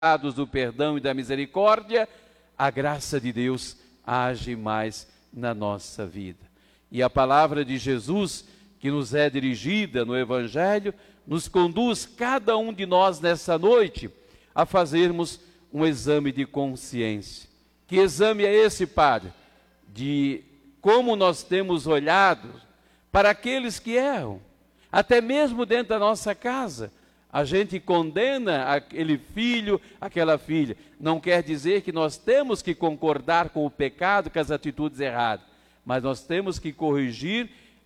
do perdão e da misericórdia, a graça de Deus age mais na nossa vida. E a palavra de Jesus, que nos é dirigida no Evangelho, nos conduz, cada um de nós nessa noite, a fazermos um exame de consciência. Que exame é esse, Padre? De como nós temos olhado para aqueles que erram, até mesmo dentro da nossa casa. A gente condena aquele filho, aquela filha. Não quer dizer que nós temos que concordar com o pecado, com as atitudes erradas, mas nós temos que corrigir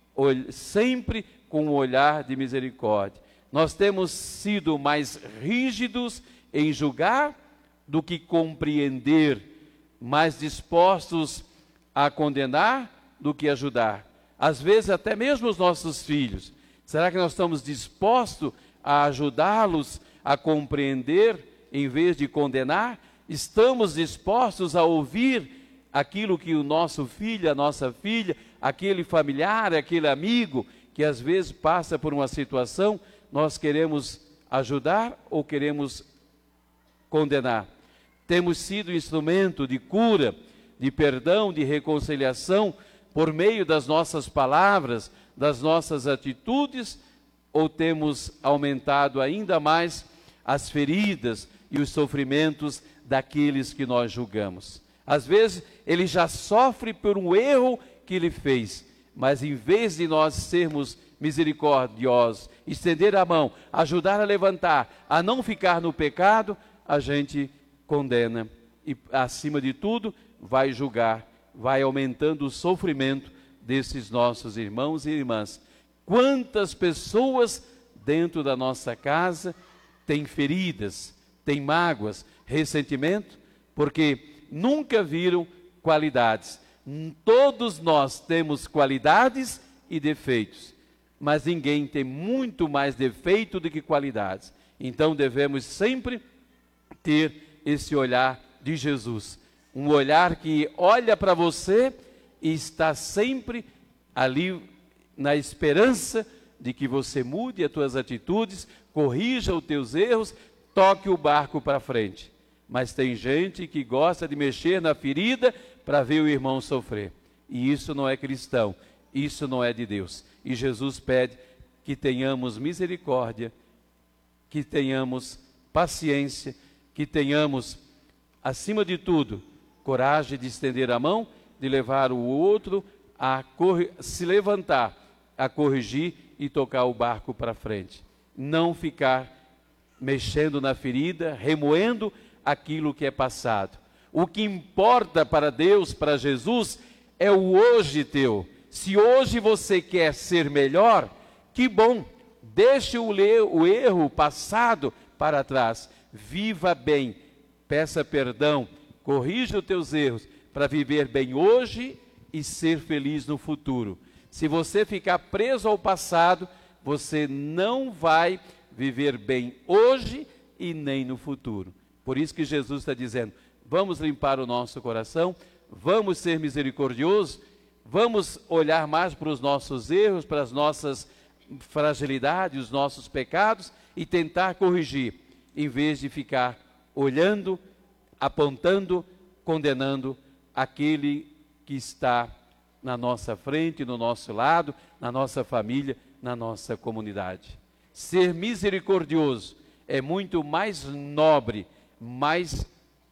sempre com um olhar de misericórdia. Nós temos sido mais rígidos em julgar do que compreender, mais dispostos a condenar do que ajudar. Às vezes até mesmo os nossos filhos. Será que nós estamos dispostos a ajudá-los a compreender em vez de condenar? Estamos dispostos a ouvir aquilo que o nosso filho, a nossa filha, aquele familiar, aquele amigo que às vezes passa por uma situação, nós queremos ajudar ou queremos condenar? Temos sido instrumento de cura, de perdão, de reconciliação por meio das nossas palavras, das nossas atitudes, ou temos aumentado ainda mais as feridas e os sofrimentos daqueles que nós julgamos? Às vezes ele já sofre por um erro que ele fez, mas em vez de nós sermos misericordiosos, estender a mão, ajudar a levantar, a não ficar no pecado, a gente condena e, acima de tudo, vai julgar, vai aumentando o sofrimento desses nossos irmãos e irmãs. Quantas pessoas dentro da nossa casa têm feridas, têm mágoas, ressentimento, porque nunca viram qualidades. Todos nós temos qualidades e defeitos, mas ninguém tem muito mais defeito do que qualidades. Então devemos sempre ter esse olhar de Jesus, um olhar que olha para você e está sempre ali na esperança de que você mude as tuas atitudes, corrija os teus erros, toque o barco para frente. Mas tem gente que gosta de mexer na ferida para ver o irmão sofrer. E isso não é cristão, isso não é de Deus. E Jesus pede que tenhamos misericórdia, que tenhamos paciência, que tenhamos, acima de tudo, coragem de estender a mão, de levar o outro a se levantar, a corrigir e tocar o barco para frente. Não ficar mexendo na ferida, remoendo aquilo que é passado. O que importa para Deus, para Jesus, é o hoje teu. Se hoje você quer ser melhor, que bom, deixe o erro passado para trás. Viva bem, peça perdão, corrija os teus erros para viver bem hoje e ser feliz no futuro. Se você ficar preso ao passado, você não vai viver bem hoje e nem no futuro. Por isso que Jesus está dizendo, vamos limpar o nosso coração, vamos ser misericordiosos, vamos olhar mais para os nossos erros, para as nossas fragilidades, os nossos pecados e tentar corrigir, em vez de ficar olhando, apontando, condenando aquele que está na nossa frente, no nosso lado, na nossa família, na nossa comunidade. Ser misericordioso é muito mais nobre, mais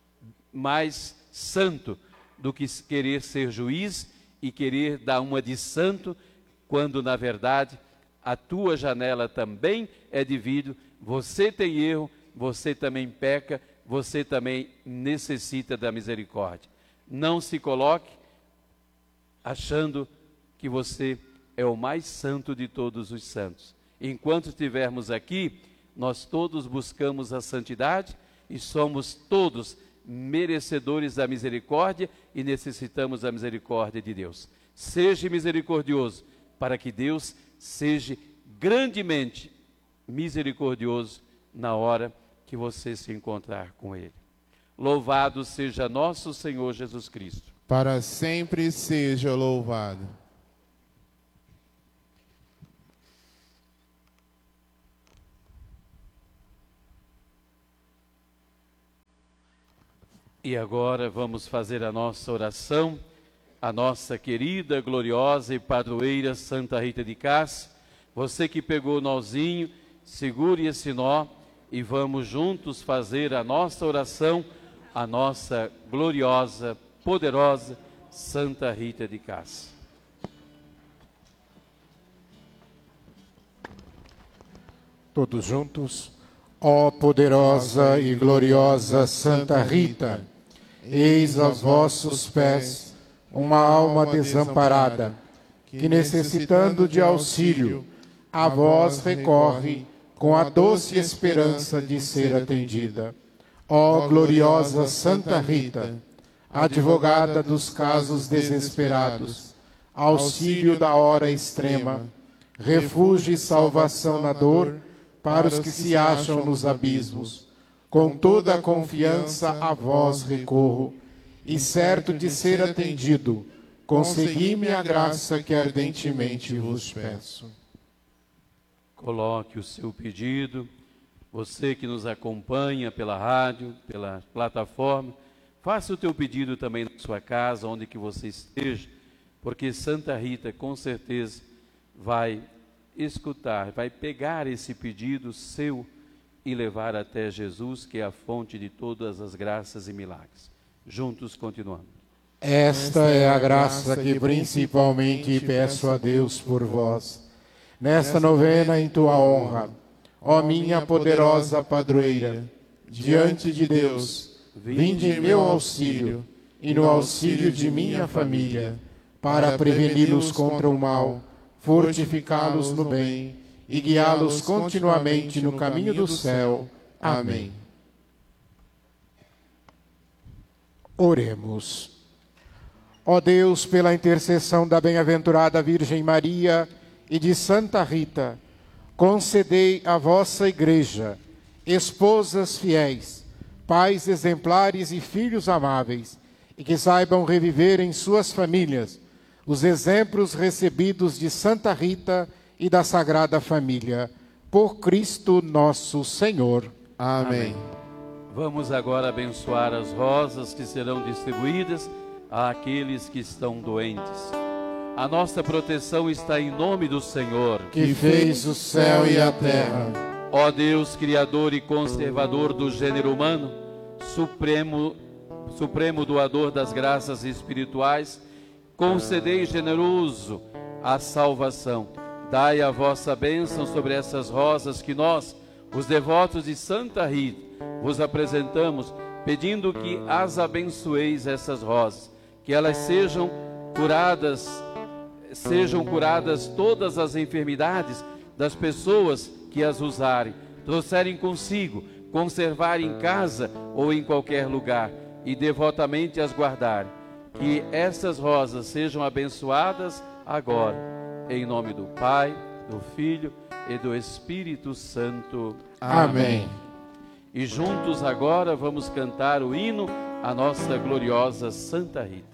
santo do que querer ser juiz e querer dar uma de santo, quando na verdade a tua janela também é de vidro, você tem erro, você também peca, você também necessita da misericórdia. Não se coloque achando que você é o mais santo de todos os santos. Enquanto estivermos aqui, nós todos buscamos a santidade e somos todos merecedores da misericórdia e necessitamos da misericórdia de Deus. Seja misericordioso para que Deus seja grandemente misericordioso na hora que você se encontrar com Ele. Louvado seja nosso Senhor Jesus Cristo. Para sempre seja louvado. E agora vamos fazer a nossa oração, a nossa querida, gloriosa e padroeira Santa Rita de Cássia. Você que pegou o nozinho, segure esse nó e vamos juntos fazer a nossa oração, a nossa gloriosa, poderosa Santa Rita de Cássia. Todos juntos. Ó poderosa e gloriosa Santa Rita, eis aos vossos pés uma alma desamparada, que necessitando de auxílio, a vós recorre com a doce esperança de ser atendida. Ó gloriosa Santa Rita, advogada dos casos desesperados, auxílio da hora extrema, refúgio e salvação na dor para os que se acham nos abismos. Com toda a confiança a vós recorro, e certo de ser atendido, concedi-me a graça que ardentemente vos peço. Coloque o seu pedido, você que nos acompanha pela rádio, pela plataforma, faça o teu pedido também na sua casa, onde que você esteja, porque Santa Rita com certeza vai escutar, vai pegar esse pedido seu e levar até Jesus, que é a fonte de todas as graças e milagres. Juntos continuamos. Esta é a graça que principalmente peço a Deus por vós, nesta novena em tua honra, ó minha poderosa padroeira. Diante de Deus, vinde em meu auxílio e no auxílio de minha família, para preveni-los contra o mal, fortificá-los no bem e guiá-los continuamente no caminho do céu. Amém. Oremos. Ó Deus, pela intercessão da bem-aventurada Virgem Maria e de Santa Rita, concedei à vossa Igreja esposas fiéis, pais exemplares e filhos amáveis, e que saibam reviver em suas famílias os exemplos recebidos de Santa Rita e da Sagrada Família, por Cristo nosso Senhor. Amém. Vamos agora abençoar as rosas que serão distribuídas àqueles que estão doentes. A nossa proteção está em nome do Senhor, Que fez o céu e a terra. Ó Deus, Criador e conservador do gênero humano, supremo doador das graças espirituais, concedei generoso a salvação. Dai a vossa bênção sobre essas rosas que nós, os devotos de Santa Rita, vos apresentamos, pedindo que as abençoeis essas rosas, que elas sejam curadas todas as enfermidades das pessoas que as usarem, trouxerem consigo, conservarem em casa ou em qualquer lugar e devotamente as guardarem. Que essas rosas sejam abençoadas agora, em nome do Pai, do Filho e do Espírito Santo. Amém. E juntos agora vamos cantar o hino à nossa gloriosa Santa Rita.